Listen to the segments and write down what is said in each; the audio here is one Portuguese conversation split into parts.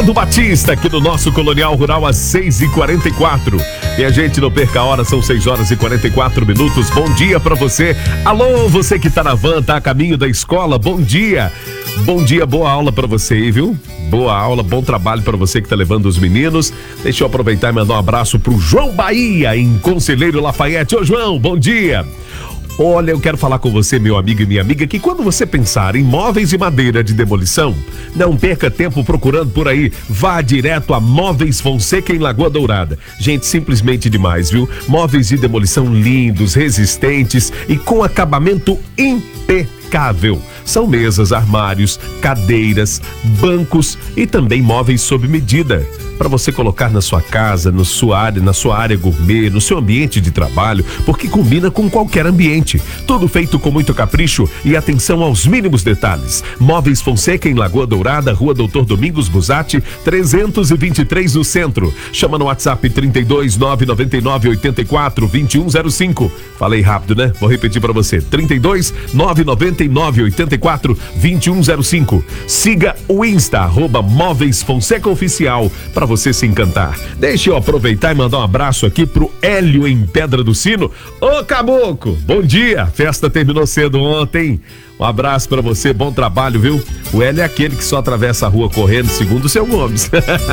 Conrado Batista, aqui no nosso Colonial Rural às 6h44. E a gente não perca a hora, são 6h44. Bom dia pra você. Alô, você que tá na van, tá a caminho da escola, bom dia. Bom dia, boa aula pra você aí, viu? Boa aula, bom trabalho pra você que tá levando os meninos. Deixa eu aproveitar e mandar um abraço pro João Bahia, em Conselheiro Lafayette. Ô João, bom dia. Olha, eu quero falar com você, meu amigo e minha amiga, que quando você pensar em móveis e madeira de demolição, não perca tempo procurando por aí. Vá direto a Móveis Fonseca em Lagoa Dourada. Gente, simplesmente demais, viu? Móveis de demolição lindos, resistentes e com acabamento impecável. São mesas, armários, cadeiras, bancos e também móveis sob medida. Para você colocar na sua casa, na sua área gourmet, no seu ambiente de trabalho, porque combina com qualquer ambiente. Tudo feito com muito capricho e atenção aos mínimos detalhes. Móveis Fonseca em Lagoa Dourada, Rua Doutor Domingos Busatti, 323 no centro. Chama no WhatsApp 32 999 84 2105. Falei rápido, né? Vou repetir para você. 32 999 84 2105. Siga o Insta, @Móveis Fonseca Oficial, para você se encantar. Deixa eu aproveitar e mandar um abraço aqui pro Hélio em Pedra do Sino. Ô Caboclo, bom dia. Festa terminou cedo ontem. Um abraço pra você, bom trabalho, viu? O Hélio é aquele que só atravessa a rua correndo, segundo o seu Gomes.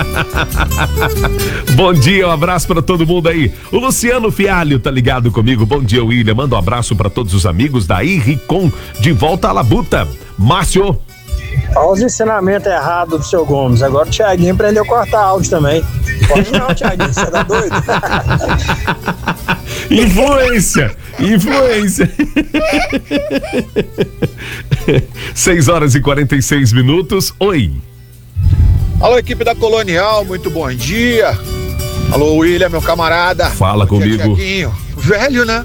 Bom dia, um abraço pra todo mundo aí. O Luciano Fialho tá ligado comigo. Bom dia, William. Manda um abraço pra todos os amigos da Iricom, de volta à Labuta. Márcio. Olha os ensinamentos errados do seu Gomes. Agora o Thiaguinho aprendeu a cortar áudio também. Pode não, Thiaguinho, você tá doido? Influência. 6h46. Oi. Alô, equipe da Colonial, muito bom dia. Alô, William, meu camarada. Fala comigo. Thiaguinho. Velho, né?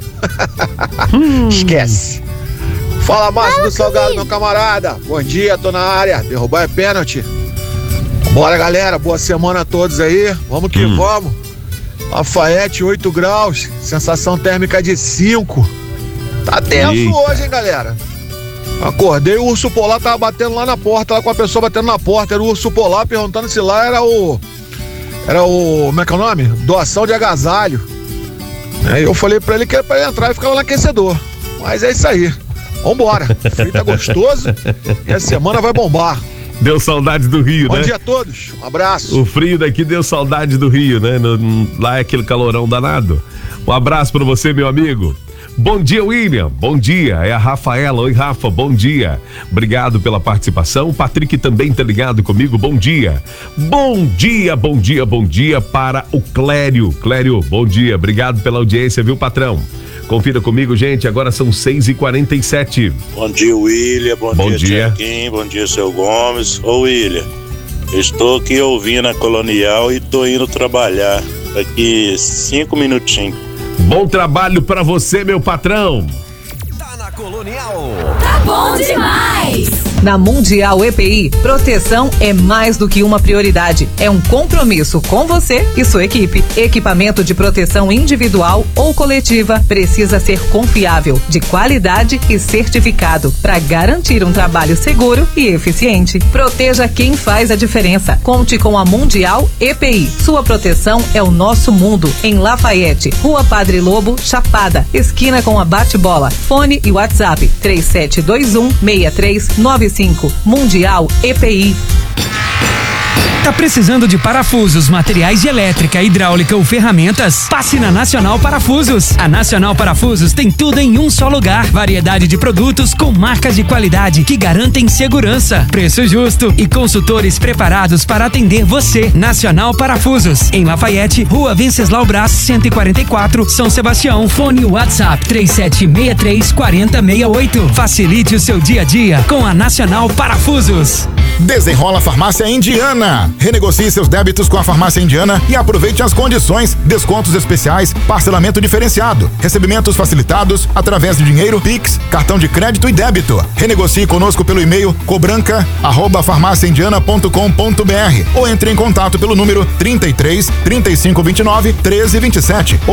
Esquece. Fala, Márcio do Salgado, meu camarada. Bom dia, tô na área. Derrubar é pênalti. Bora, galera. Boa semana a todos aí. Vamos que vamos. Lafayette, 8 graus. Sensação térmica de 5. Tá tenso hoje, hein, galera? Acordei, o urso polar tava batendo lá na porta, lá com a pessoa batendo na porta. Era o urso polar perguntando se lá era o... Como é que é o nome? Doação de agasalho. Eu falei pra ele que era pra ele entrar e ficar lá no aquecedor. Mas é isso aí. Vambora, o frio tá gostoso e a semana vai bombar. Deu saudade do Rio, né? Bom dia a todos, um abraço. O frio daqui deu saudade do Rio, né? Lá é aquele calorão danado. Um abraço pra você, meu amigo. Bom dia, William. Bom dia, é a Rafaela. Oi, Rafa, bom dia. Obrigado pela participação. O Patrick também tá ligado comigo, bom dia. Bom dia para o Clério. Clério, bom dia, obrigado pela audiência, viu, patrão? Confira comigo, gente, agora são 6h47. Bom dia, William, bom dia, Tiaguinho, bom dia, seu Gomes. Ô, William, estou aqui ouvindo a Colonial e tô indo trabalhar daqui 5 minutinhos. Bom trabalho pra você, meu patrão. Tá na Colonial. Tá bom demais. Na Mundial EPI, proteção é mais do que uma prioridade. É um compromisso com você e sua equipe. Equipamento de proteção individual ou coletiva precisa ser confiável, de qualidade e certificado para garantir um trabalho seguro e eficiente. Proteja quem faz a diferença. Conte com a Mundial EPI. Sua proteção é o nosso mundo. Em Lafayette, Rua Padre Lobo, Chapada, esquina com a Bate-Bola. Fone e WhatsApp 3721-6395. Mundial EPI. Tá precisando de parafusos, materiais de elétrica, hidráulica ou ferramentas? Passe na Nacional Parafusos. A Nacional Parafusos tem tudo em um só lugar. Variedade de produtos com marcas de qualidade que garantem segurança, preço justo e consultores preparados para atender você. Nacional Parafusos, em Lafayette, Rua Venceslau Braz, 144, São Sebastião. Fone WhatsApp 3763-4068. Facilite o seu dia a dia com a Nacional Parafusos. Desenrola Farmácia Indiana. Renegocie seus débitos com a Farmácia Indiana e aproveite as condições, descontos especiais, parcelamento diferenciado, recebimentos facilitados através de dinheiro, Pix, cartão de crédito e débito. Renegocie conosco pelo e-mail cobranca@farmaciaindiana.com.br ou entre em contato pelo número 33 3529 1327